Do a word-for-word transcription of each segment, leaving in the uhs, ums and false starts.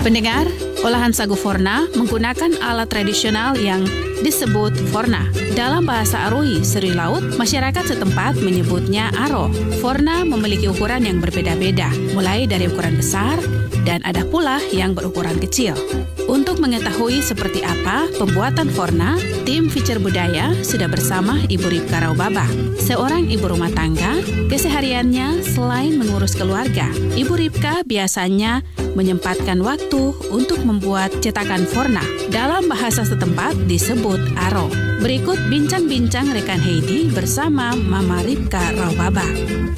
Pendengar, olahan sagu forna menggunakan alat tradisional yang disebut forna. Dalam bahasa Aroi, Seri Laut, masyarakat setempat menyebutnya aro. Forna memiliki ukuran yang berbeda-beda, mulai dari ukuran besar dan ada pula yang berukuran kecil. Untuk mengetahui seperti apa pembuatan forna, tim Feature Budaya sudah bersama Ibu Ripka Raubaba. Seorang ibu rumah tangga, kesehariannya selain mengurus keluarga, Ibu Ripka biasanya menyempatkan waktu untuk membuat cetakan forna. Dalam bahasa setempat disebut aro. Berikut bincang-bincang rekan Heidi bersama Mama Ripka Raubaba.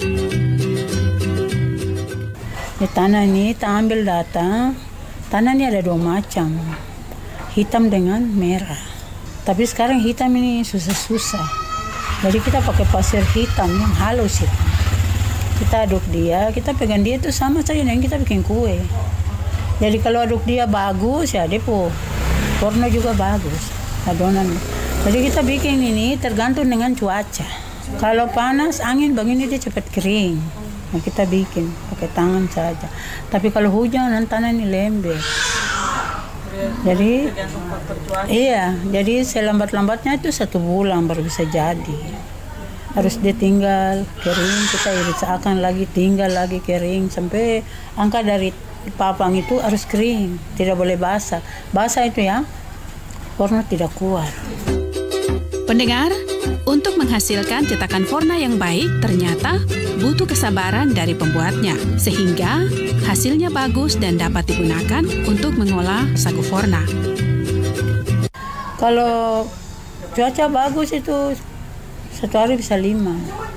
Di tanah ini kita ambil data, tanah ini ada dua macam, hitam dengan merah. Tapi sekarang hitam ini susah-susah, jadi kita pakai pasir hitam yang halus itu. Kita aduk dia, kita pegang dia itu sama saja dengan kita bikin kue. Jadi kalau aduk dia bagus ya depo, warna juga bagus, adonan. Jadi kita bikin ini tergantung dengan cuaca. Kalau panas, angin begini dia cepat kering. Nah, kita bikin pakai tangan saja. Tapi kalau hujan tanah ini lembek. Jadi iya, jadi selambat-lambatnya itu satu bulan baru bisa jadi. Harus ditinggal kering, kita usahakan lagi tinggal lagi kering sampai angka dari papang itu harus kering, tidak boleh basah. Basah itu ya warna tidak kuat. Pendengar, untuk menghasilkan cetakan forna yang baik ternyata butuh kesabaran dari pembuatnya, sehingga hasilnya bagus dan dapat digunakan untuk mengolah sagu forna. Kalau cuaca bagus itu satu hari bisa lima.